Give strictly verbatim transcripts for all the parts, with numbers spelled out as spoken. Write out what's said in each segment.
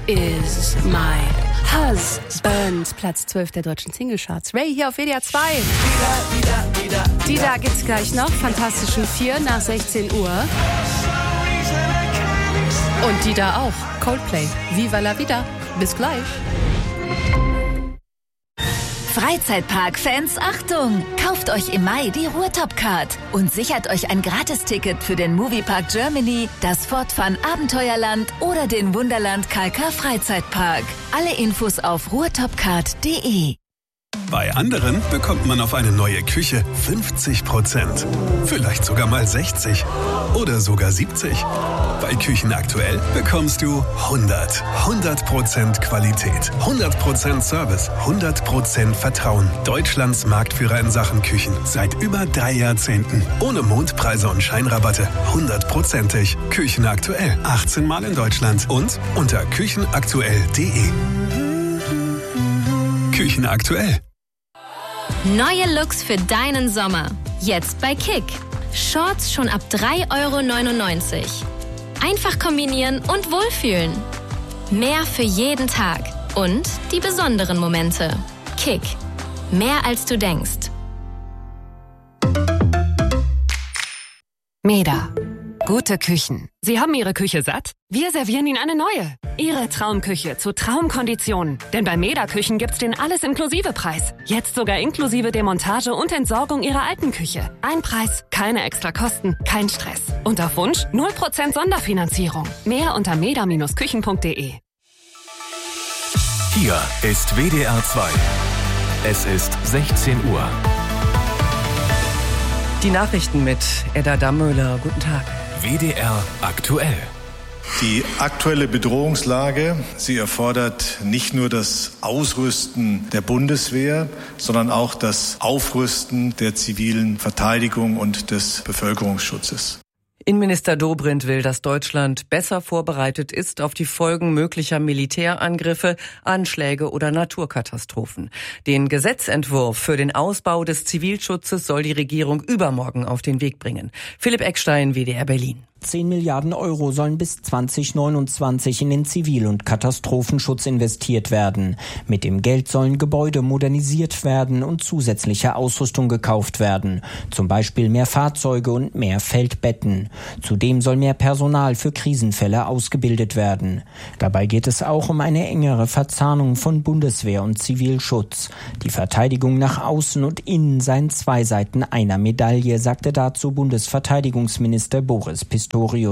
is my husband. Platz zwölf der deutschen Singlecharts. Ray hier auf W D R zwei. Wieder, wieder, wieder, die da gibt's gleich noch. Fantastischen vier nach sechzehn Uhr. Und die da auch. Coldplay. Viva la vida. Bis gleich. Freizeitpark-Fans, Achtung! Kauft euch im Mai die Ruhrtop-Card und sichert euch ein Gratisticket für den Moviepark Germany, das Fort Fun Abenteuerland oder den Wunderland K K Freizeitpark. Alle Infos auf ruhrtopcard punkt de. Bei anderen bekommt man auf eine neue Küche fünfzig Prozent. Vielleicht sogar mal sechzig oder sogar siebzig. Bei Küchen aktuell bekommst du hundert. hundert Prozent Qualität, hundert Prozent Service, hundert Prozent Vertrauen. Deutschlands Marktführer in Sachen Küchen seit über drei Jahrzehnten. Ohne Mondpreise und Scheinrabatte. hundertprozentig. Küchen aktuell. achtzehn Mal in Deutschland und unter küchenaktuell punkt de. Küchen aktuell. Neue Looks für deinen Sommer. Jetzt bei Kick. Shorts schon ab drei Euro neunundneunzig. Einfach kombinieren und wohlfühlen. Mehr für jeden Tag. Und die besonderen Momente. Kick. Mehr als du denkst. Meda. Gute Küchen. Sie haben Ihre Küche satt? Wir servieren Ihnen eine neue. Ihre Traumküche zu Traumkonditionen. Denn bei Meda Küchen gibt's den Alles-Inklusive-Preis. Jetzt sogar inklusive Demontage und Entsorgung Ihrer alten Küche. Ein Preis, keine extra Kosten, kein Stress. Und auf Wunsch null Prozent Sonderfinanzierung. Mehr unter meda Bindestrich küchen punkt de. Hier ist W D R zwei. Es ist sechzehn Uhr. Die Nachrichten mit Edda Dammöhler. Guten Tag. W D R aktuell. Die aktuelle Bedrohungslage, sie erfordert nicht nur das Ausrüsten der Bundeswehr, sondern auch das Aufrüsten der zivilen Verteidigung und des Bevölkerungsschutzes. Innenminister Dobrindt will, dass Deutschland besser vorbereitet ist auf die Folgen möglicher Militärangriffe, Anschläge oder Naturkatastrophen. Den Gesetzentwurf für den Ausbau des Zivilschutzes soll die Regierung übermorgen auf den Weg bringen. Philipp Eckstein, W D R Berlin. zehn Milliarden Euro sollen bis zwanzig neunundzwanzig in den Zivil- und Katastrophenschutz investiert werden. Mit dem Geld sollen Gebäude modernisiert werden und zusätzliche Ausrüstung gekauft werden. Zum Beispiel mehr Fahrzeuge und mehr Feldbetten. Zudem soll mehr Personal für Krisenfälle ausgebildet werden. Dabei geht es auch um eine engere Verzahnung von Bundeswehr und Zivilschutz. Die Verteidigung nach außen und innen seien zwei Seiten einer Medaille, sagte dazu Bundesverteidigungsminister Boris Pistorius.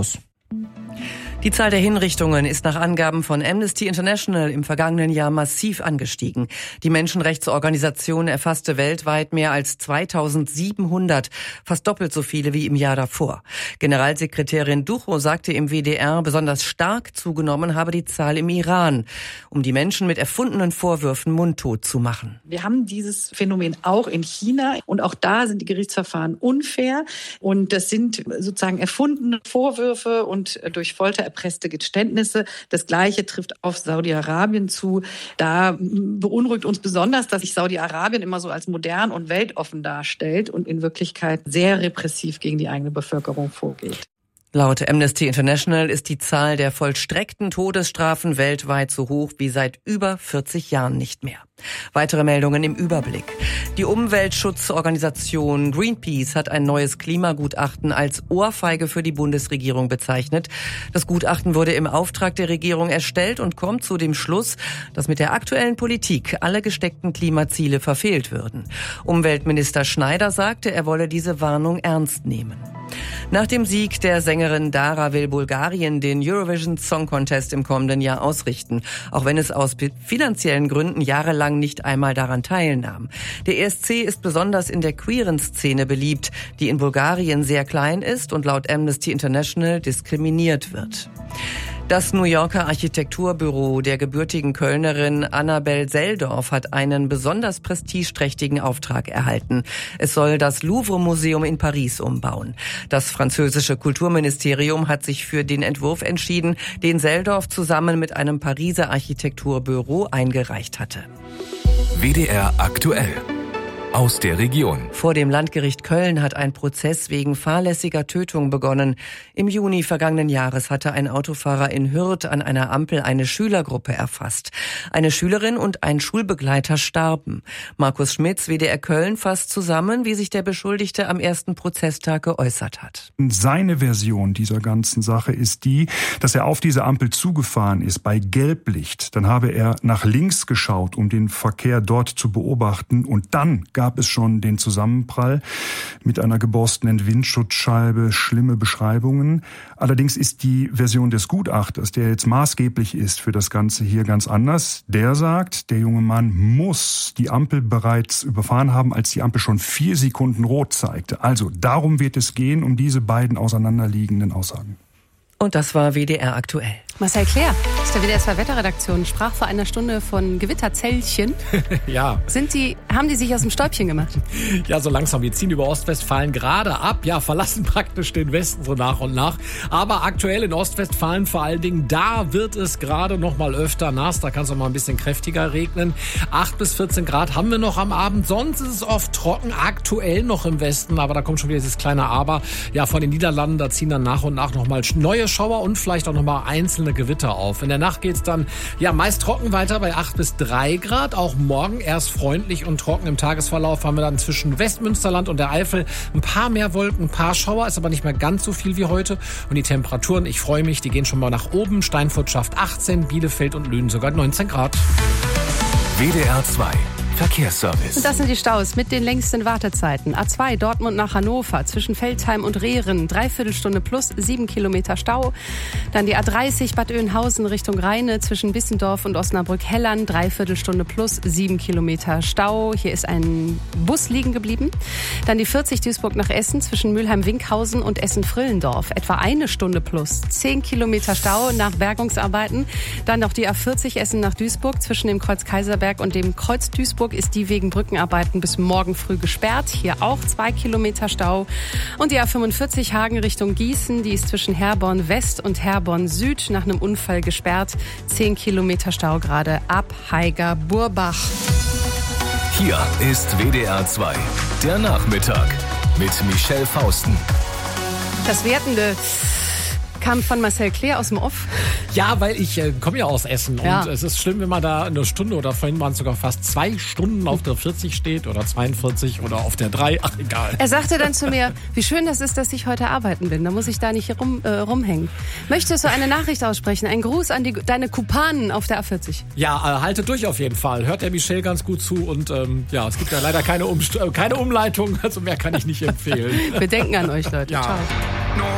Die Zahl der Hinrichtungen ist nach Angaben von Amnesty International im vergangenen Jahr massiv angestiegen. Die Menschenrechtsorganisation erfasste weltweit mehr als zweitausendsiebenhundert, fast doppelt so viele wie im Jahr davor. Generalsekretärin Ducho sagte im W D R, besonders stark zugenommen habe die Zahl im Iran, um die Menschen mit erfundenen Vorwürfen mundtot zu machen. Wir haben dieses Phänomen auch in China und auch da sind die Gerichtsverfahren unfair und das sind sozusagen erfundene Vorwürfe und durch Folter erpresste Geständnisse. Das Gleiche trifft auf Saudi-Arabien zu. Da beunruhigt uns besonders, dass sich Saudi-Arabien immer so als modern und weltoffen darstellt und in Wirklichkeit sehr repressiv gegen die eigene Bevölkerung vorgeht. Laut Amnesty International ist die Zahl der vollstreckten Todesstrafen weltweit so hoch wie seit über vierzig Jahren nicht mehr. Weitere Meldungen im Überblick. Die Umweltschutzorganisation Greenpeace hat ein neues Klimagutachten als Ohrfeige für die Bundesregierung bezeichnet. Das Gutachten wurde im Auftrag der Regierung erstellt und kommt zu dem Schluss, dass mit der aktuellen Politik alle gesteckten Klimaziele verfehlt würden. Umweltminister Schneider sagte, er wolle diese Warnung ernst nehmen. Nach dem Sieg der Sängerin Dara will Bulgarien den Eurovision Song Contest im kommenden Jahr ausrichten, auch wenn es aus finanziellen Gründen jahrelang nicht einmal daran teilnahm. Der E S C ist besonders in der queeren Szene beliebt, die in Bulgarien sehr klein ist und laut Amnesty International diskriminiert wird. Das New Yorker Architekturbüro der gebürtigen Kölnerin Annabel Seldorf hat einen besonders prestigeträchtigen Auftrag erhalten. Es soll das Louvre-Museum in Paris umbauen. Das französische Kulturministerium hat sich für den Entwurf entschieden, den Seldorf zusammen mit einem Pariser Architekturbüro eingereicht hatte. W D R aktuell. aus der Region. Vor dem Landgericht Köln hat ein Prozess wegen fahrlässiger Tötung begonnen. Im Juni vergangenen Jahres hatte ein Autofahrer in Hürth an einer Ampel eine Schülergruppe erfasst. Eine Schülerin und ein Schulbegleiter starben. Markus Schmitz, W D R Köln, fasst zusammen, wie sich der Beschuldigte am ersten Prozesstag geäußert hat. Seine Version dieser ganzen Sache ist die, dass er auf diese Ampel zugefahren ist bei Gelblicht. Dann habe er nach links geschaut, um den Verkehr dort zu beobachten. Und dann gab es schon den Zusammenprall mit einer geborstenen Windschutzscheibe. Schlimme Beschreibungen. Allerdings ist die Version des Gutachters, der jetzt maßgeblich ist für das Ganze hier, ganz anders. Der sagt, der junge Mann muss die Ampel bereits überfahren haben, als die Ampel schon vier Sekunden rot zeigte. Also darum wird es gehen, um diese beiden auseinanderliegenden Aussagen. Und das war W D R aktuell. Marcel Claire aus der W D R zwei Wetterredaktion sprach vor einer Stunde von Gewitterzellchen. Ja. Sind die, haben die sich aus dem Stäubchen gemacht? Ja, so langsam. Wir ziehen über Ostwestfalen gerade ab. Ja, verlassen praktisch den Westen so nach und nach. Aber aktuell in Ostwestfalen vor allen Dingen, da wird es gerade noch mal öfter nass. Da kann es auch mal ein bisschen kräftiger regnen. acht bis vierzehn Grad haben wir noch am Abend. Sonst ist es oft trocken. Aktuell noch im Westen. Aber da kommt schon wieder dieses kleine Aber. Ja, von den Niederlanden, da ziehen dann nach und nach noch mal neue Schauer und vielleicht auch noch mal einzelne Gewitter auf. In der Nacht geht's dann ja meist trocken weiter bei acht bis drei Grad. Auch morgen erst freundlich und trocken. Im Tagesverlauf haben wir dann zwischen Westmünsterland und der Eifel ein paar mehr Wolken, ein paar Schauer, ist aber nicht mehr ganz so viel wie heute. Und die Temperaturen, ich freue mich, die gehen schon mal nach oben. Steinfurt schafft achtzehn, Bielefeld und Lünen sogar neunzehn Grad. W D R zwei Verkehrsservice. Und das sind die Staus mit den längsten Wartezeiten. A zwei Dortmund nach Hannover zwischen Veltheim und Rehren. Dreiviertelstunde plus sieben Kilometer Stau. Dann die A dreißig Bad Oeynhausen Richtung Rheine zwischen Bissendorf und Osnabrück-Hellern. Dreiviertelstunde plus sieben Kilometer Stau. Hier ist ein Bus liegen geblieben. Dann die vierzig Duisburg nach Essen zwischen Mülheim-Winkhausen und Essen-Frillendorf. Etwa eine Stunde plus zehn Kilometer Stau nach Bergungsarbeiten. Dann noch die A vierzig Essen nach Duisburg zwischen dem Kreuz Kaiserberg und dem Kreuz Duisburg. Ist die wegen Brückenarbeiten bis morgen früh gesperrt. Hier auch zwei Kilometer Stau. Und die A fünfundvierzig Hagen Richtung Gießen, die ist zwischen Herborn West und Herborn Süd nach einem Unfall gesperrt. Zehn Kilometer Stau gerade ab Haiger-Burbach. Hier ist W D R zwei, der Nachmittag mit Michelle Fausten. Das Wertende kam von Marcel Claire aus dem Off. Ja, weil ich äh, komme ja aus Essen ja. und es ist schlimm, wenn man da eine Stunde oder vorhin waren es sogar fast zwei Stunden auf der vierzig steht oder zweiundvierzig oder auf der drei, ach egal. Er sagte dann zu mir, wie schön das ist, dass ich heute arbeiten bin, da muss ich da nicht rum, äh, rumhängen. Möchtest du eine Nachricht aussprechen, einen Gruß an die, deine Kumpanen auf der A vierzig? Ja, äh, haltet durch auf jeden Fall, hört der Michelle ganz gut zu und ähm, ja, es gibt ja leider keine, Umst- äh, keine Umleitung, also mehr kann ich nicht empfehlen. Wir denken an euch, Leute. Ja. Ciao.